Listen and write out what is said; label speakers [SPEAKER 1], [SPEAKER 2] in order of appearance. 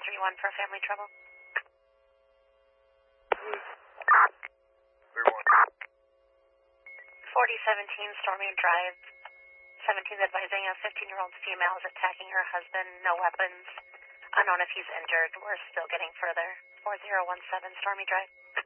[SPEAKER 1] 731 for family trouble. 4017 Stormy Drive. 17 advising a 15-year-old female is attacking her husband. No weapons. Unknown if he's injured. We're still getting further. 4017 Stormy Drive.